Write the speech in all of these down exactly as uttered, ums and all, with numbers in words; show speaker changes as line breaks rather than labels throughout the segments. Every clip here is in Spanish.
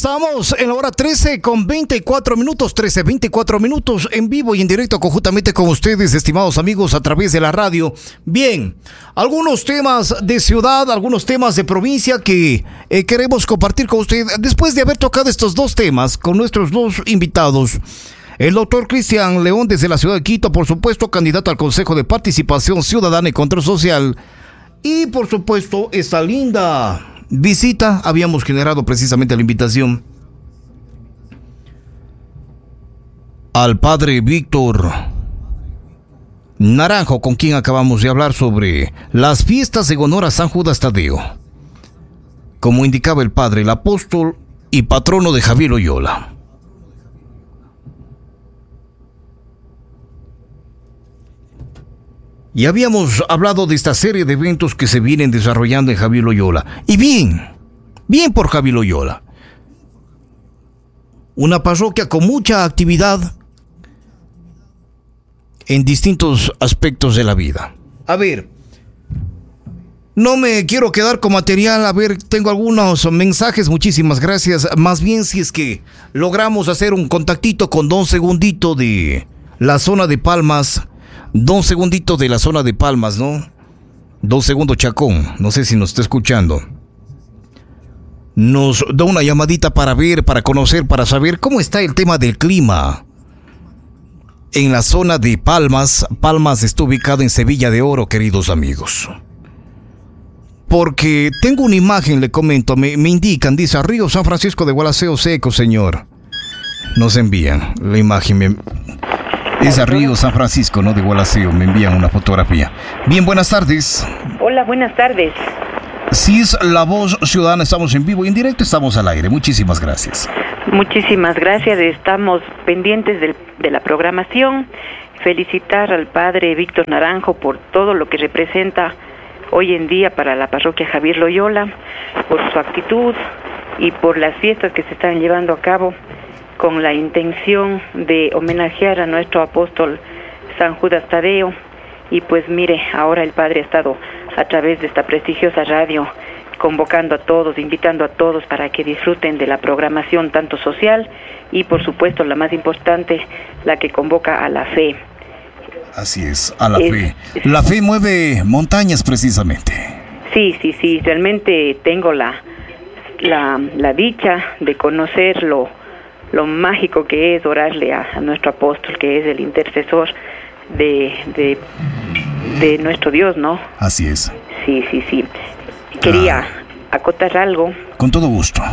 estamos en la hora trece con veinticuatro minutos, trece, veinticuatro minutos en vivo y en directo conjuntamente con ustedes, estimados amigos, a través de la radio. Bien, algunos temas de ciudad, algunos temas de provincia que eh, queremos compartir con usted después de haber tocado estos dos temas con nuestros dos invitados. El doctor Cristian León desde la ciudad de Quito, por supuesto, candidato al Consejo de Participación Ciudadana y Control Social. Y por supuesto, esta linda visita, habíamos generado precisamente la invitación al padre Víctor Naranjo, con quien acabamos de hablar sobre las fiestas en honor a San Judas Tadeo. Como indicaba el padre, el apóstol y patrono de Javier Loyola. Y habíamos hablado de esta serie de eventos que se vienen desarrollando en Javier Loyola. Y bien, bien por Javier Loyola. Una parroquia con mucha actividad en distintos aspectos de la vida. A ver, no me quiero quedar con material. A ver, tengo algunos mensajes, muchísimas gracias. Más bien si es que logramos hacer un contactito con Don Segundito de la zona de Palmas. Don Segundito de la zona de Palmas, ¿no? Don Segundo Chacón, no sé si nos está escuchando. Nos da una llamadita para ver, para conocer, para saber cómo está el tema del clima en la zona de Palmas. Palmas está ubicado en Sevilla de Oro, queridos amigos. Porque tengo una imagen, le comento, me, me indican, dice, Río San Francisco de Gualaceo seco, señor. Nos envían la imagen, me... Es a Río San Francisco, ¿no? De Gualaceo, me envían una fotografía. Bien, buenas tardes.
Hola, buenas tardes.
Si es La Voz Ciudadana, estamos en vivo y en directo, estamos al aire. Muchísimas gracias.
Muchísimas gracias, estamos pendientes del, de la programación. Felicitar al padre Víctor Naranjo por todo lo que representa hoy en día para la parroquia Javier Loyola, por su actitud y por las fiestas que se están llevando a cabo con la intención de homenajear a nuestro apóstol San Judas Tadeo. Y pues mire, ahora el padre ha estado a través de esta prestigiosa radio convocando a todos, invitando a todos para que disfruten de la programación tanto social y por supuesto la más importante, la que convoca a la fe.
Así es, a la es, fe. La fe mueve montañas precisamente.
Sí, sí, sí, realmente tengo la, la, la dicha de conocerlo, lo mágico que es orarle a, a nuestro apóstol, que es el intercesor de, de, de nuestro Dios, ¿no?
Así es.
Sí, sí, sí. Quería ah, acotar algo.
Con todo gusto.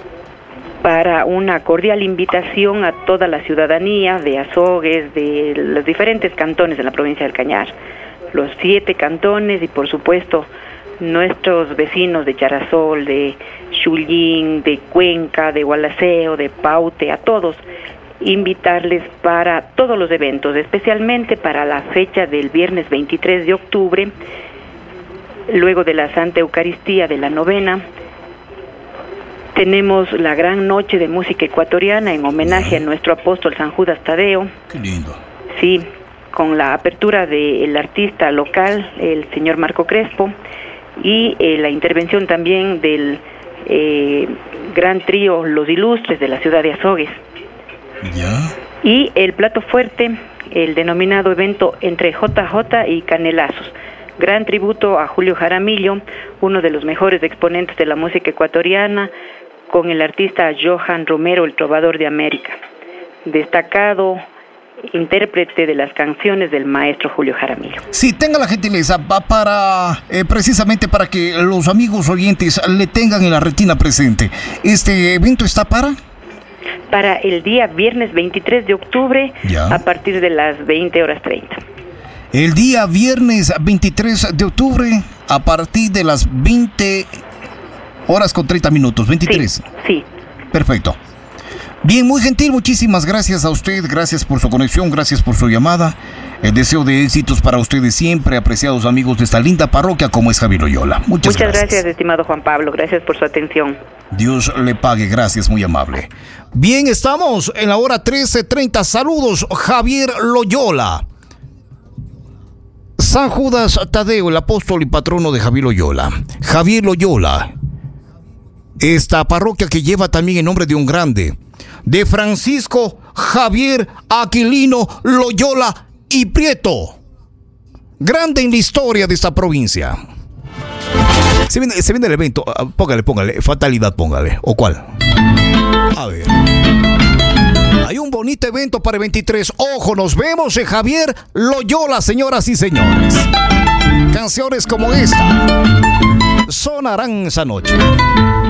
Para una cordial invitación a toda la ciudadanía de Azogues, de los diferentes cantones de la provincia del Cañar, los siete cantones y por supuesto nuestros vecinos de Charasol, de Chullín, de Cuenca, de Gualaceo, de Paute, a todos, invitarles para todos los eventos, especialmente para la fecha del viernes veintitrés de octubre, luego de la Santa Eucaristía de la novena. Tenemos la gran noche de música ecuatoriana en homenaje a nuestro apóstol San Judas Tadeo.
Qué lindo.
Sí, con la apertura del artista local, el señor Marco Crespo, y eh, la intervención también del eh, gran trío Los Ilustres de la ciudad de Azogues.
Ya.
Y el plato fuerte, el denominado evento entre J J y Canelazos. Gran tributo a Julio Jaramillo, uno de los mejores exponentes de la música ecuatoriana, con el artista Johan Romero, el trovador de América. Destacado intérprete de las canciones del maestro Julio Jaramillo.
Sí, tenga la gentileza va para eh, precisamente para que los amigos oyentes le tengan en la retina presente. ¿Este evento está para?
Para el día viernes veintitrés de octubre,
ya,
a partir de las veinte horas treinta.
El día viernes veintitrés de octubre a partir de las veinte horas con treinta minutos. veintitrés.
Sí, sí.
Perfecto. Bien, muy gentil, muchísimas gracias a usted, gracias por su conexión, gracias por su llamada. El deseo de éxitos para ustedes siempre, apreciados amigos de esta linda parroquia como es Javier Loyola. Muchas,
Muchas gracias. Muchas gracias, estimado Juan Pablo, gracias por su atención.
Dios le pague, gracias, muy amable. Bien, estamos en la hora trece treinta. Saludos, Javier Loyola. San Judas Tadeo, el apóstol y patrono de Javier Loyola. Javier Loyola esta parroquia que lleva también el nombre de un grande, de Francisco Javier Aquilino Loyola y Prieto. Grande en la historia de esta provincia. Se viene, se viene el evento. Póngale, póngale. Fatalidad, póngale. ¿O cuál? A ver. Hay un bonito evento para el veintitrés. Ojo, nos vemos en Javier Loyola, señoras y señores. Canciones como esta sonarán esa noche.